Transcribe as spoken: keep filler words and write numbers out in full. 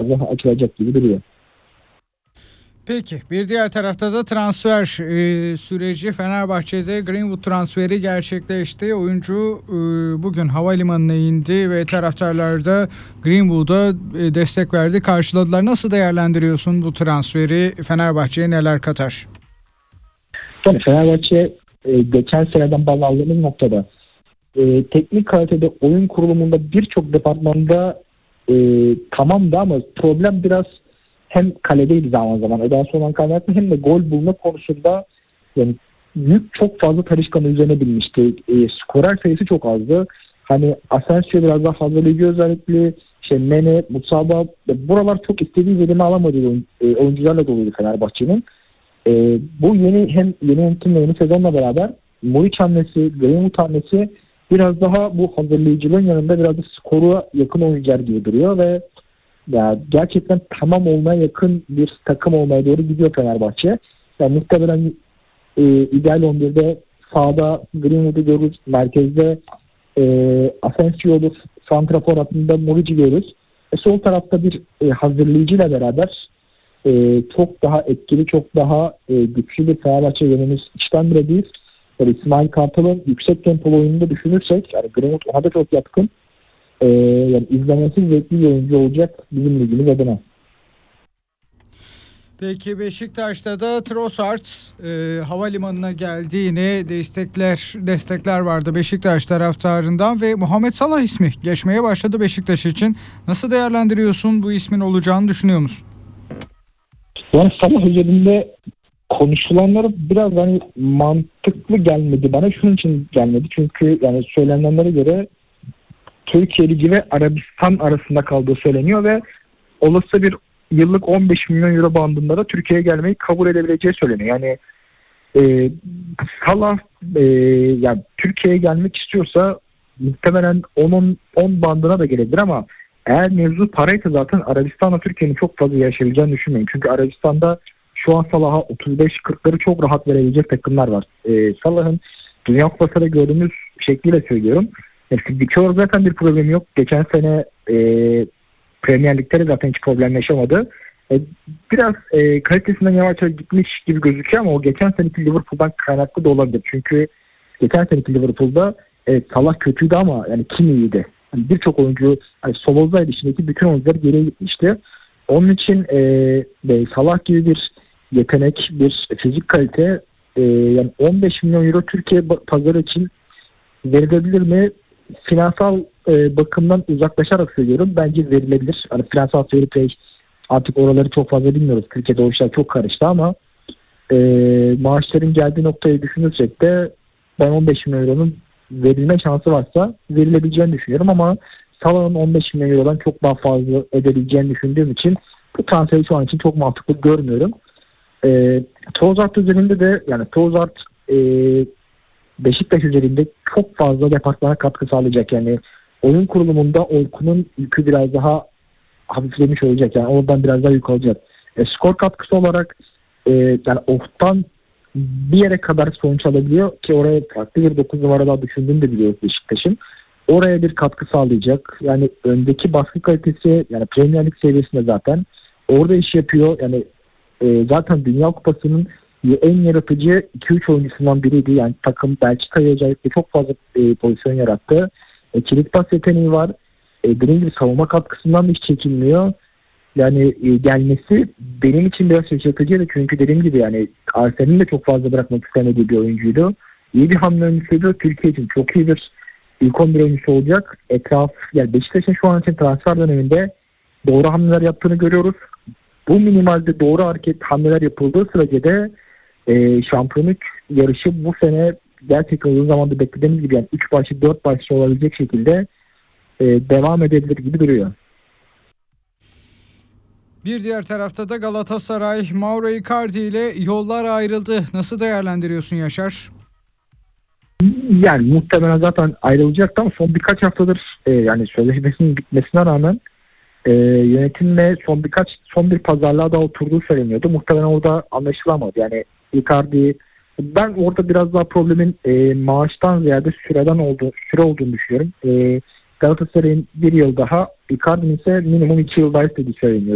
biraz daha açılacak gibi duruyor. Peki bir diğer tarafta da transfer e, süreci Fenerbahçe'de Greenwood transferi gerçekleşti. Oyuncu e, bugün havalimanına indi ve taraftarlar da Greenwood'a e, destek verdi, karşıladılar. Nasıl değerlendiriyorsun bu transferi? Fenerbahçe'ye neler katar? Yani Fenerbahçe e, geçen seneden baz aldığımız noktada e, teknik kalitede oyun kurulumunda birçok departmanda e, tamamdı ama problem biraz hem kaledeydi zaman zaman edası olan kaynaklı hem de gol bulma konusunda yani yük çok fazla Talisca'nın üzerine binmişti. E, skorer sayısı çok azdı. Hani Asensio biraz daha hazırlayıcı özellikle işte Mene, Mutsaba buralar çok istediği verimi alamadı e, oyuncularla doluydu Fenerbahçe'nin. E, bu yeni hem yeni yönetimle yeni sezonla beraber Muriç hamlesi, Greenwood hamlesi biraz daha bu hazırlayıcılığın yanında biraz da skora yakın oyuncular gibi duruyor ve ya gerçekten tamam olmaya yakın bir takım olmaya doğru gidiyor Fenerbahçe. Yani muhtemelen e, ideal on birde sağda Greenwood'u görürüz. Merkezde e, Asensio olur. Santrafor hattında Muriç'i görürüz. E, sol tarafta bir e, hazırlayıcıyla beraber e, çok daha etkili, çok daha e, güçlü bir Fenerbahçe yönümüz içten bile değil. Yani İsmail Kartal'ın yüksek tempolu oyununu düşünürsek yani Greenwood ona da çok yatkın. Ee, yani izlemesi zevkli bir oyuncu olacak bizim ligimiz adına. Peki Beşiktaş'ta da Trossard e, havalimanına geldiğine destekler destekler vardı Beşiktaş taraftarından ve Muhammed Salah ismi geçmeye başladı Beşiktaş için. Nasıl değerlendiriyorsun, bu ismin olacağını düşünüyor musun? Yani Salah üzerinde konuşulanlar biraz hani mantıklı gelmedi bana. Şunun için gelmedi. Çünkü yani söylenenlere göre Türkiye Ligi ve Arabistan arasında kaldığı söyleniyor ve olası bir yıllık on beş milyon euro bandında da Türkiye'ye gelmeyi kabul edebileceği söyleniyor. Yani e, Salah e, yani Türkiye'ye gelmek istiyorsa muhtemelen onun on bandına da gelebilir ama eğer mevzu paraysa zaten Arabistan'la Türkiye'nin çok fazla yaşayabileceğini düşünmeyin. Çünkü Arabistan'da şu an Salah'a otuz beş kırkları çok rahat verebilecek takımlar var. E, Salah'ın Dünya Kupası'da gördüğümüz şekliyle söylüyorum. Fiziki olarak zaten bir problemi yok. Geçen sene e, Premier Lig'de zaten hiç problem yaşamadı. E, biraz e, kalitesinden yavaş yavaş gitmiş gibi gözüküyor ama o geçen seneki Liverpool'dan kaynaklı da olabilir. Çünkü geçen seneki Liverpool'da e, Salah kötüydü ama yani kim iyiydi? Yani birçok oyuncu yani Soloz'la dışındaki bütün oyuncular geriye gitmişti. Onun için e, e, Salah gibi bir yetenek, bir fizik kalite e, yani on beş milyon euro Türkiye pazarı için verilebilir mi? Finansal e, bakımdan uzaklaşarak söylüyorum. Bence verilebilir. Hani finansal fair play artık oraları çok fazla bilmiyoruz. Türkiye'de o işler çok karıştı ama e, maaşların geldiği noktayı düşünürsek de ben on beş milyon euronun verilme şansı varsa verilebileceğini düşünüyorum ama Salah'ın on beş milyon eurodan çok daha fazla edebileceğini düşündüğüm için bu transferi şu an için çok mantıklı görmüyorum. E, Trossard üzerinde de yani Trossard e, Beşiktaş üzerinde çok fazla departmana katkı sağlayacak. Yani oyun kurulumunda Orkun'un yükü biraz daha hafiflemiş olacak. Yani oradan biraz daha yük alacak. E, skor katkısı olarak e, yani Ork'tan bir yere kadar sonuç alabiliyor ki oraya farklı bir dokuz numaralar düşündüğünü de biliyoruz Beşiktaş'ın. Oraya bir katkı sağlayacak. Yani öndeki baskı kalitesi yani Premier Lig seviyesinde zaten orada iş yapıyor. Yani e, zaten Dünya Kupası'nın en yaratıcı iki üç oyuncusundan biriydi. Yani takım Belçika'ya özellikle çok fazla e, pozisyon yarattı. E, kilit pas yeteneği var. E, dediğim gibi savunma katkısından da hiç çekinmiyor. Yani e, gelmesi benim için biraz şaşırtıcıydı. Çünkü dediğim gibi yani Arsenal'in de çok fazla bırakmak istemediği bir oyuncuydu. İyi bir hamle oyuncusuydu. Türkiye için çok iyi bir ilk on bir oyuncusu olacak. Etraf, yani Beşiktaş'ın şu an için transfer döneminde doğru hamleler yaptığını görüyoruz. Bu minimalde doğru hareket hamleler yapıldığı sürece de e, şampiyonluk yarışı bu sene gerçekten uzun zamandır beklediğimiz gibi yani üç başlı dört başlı olabilecek şekilde e, devam edebilir gibi duruyor. Bir diğer tarafta da Galatasaray Mauro Icardi ile yollar ayrıldı. Nasıl değerlendiriyorsun Yaşar? Yani muhtemelen zaten ayrılacaktı ama son birkaç haftadır e, yani sözleşmesinin bitmesine rağmen e, yönetimle son birkaç son bir pazarlığa da oturduğu söyleniyordu. Muhtemelen orada anlaşılamadı. Yani Icardi, ben orada biraz daha problemin e, maaştan ziyade süreden olduğu, süre olduğunu düşünüyorum. E, Galatasaray'ın bir yıl daha, Icardi'nin ise minimum iki yıl daha istediği söyleniyor.